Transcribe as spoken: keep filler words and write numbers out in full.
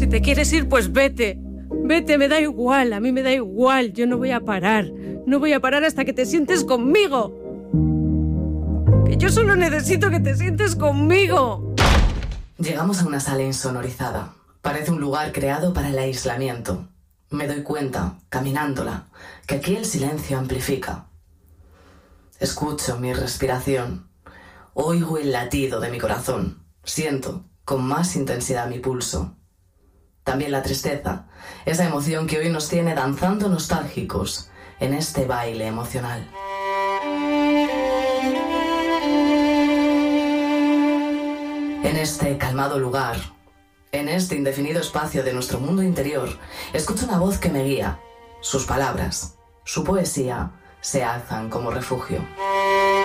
Si te quieres ir, pues vete. Vete, me da igual, a mí me da igual. Yo no voy a parar. No voy a parar hasta que te sientes conmigo. Que yo solo necesito que te sientes conmigo. Llegamos a una sala insonorizada. Parece un lugar creado para el aislamiento. Me doy cuenta, caminándola, que aquí el silencio amplifica. Escucho mi respiración. Oigo el latido de mi corazón. Siento con más intensidad mi pulso. También la tristeza, esa emoción que hoy nos tiene danzando nostálgicos en este baile emocional. En este calmado lugar, en este indefinido espacio de nuestro mundo interior, escucho una voz que me guía. Sus palabras, su poesía, se alzan como refugio.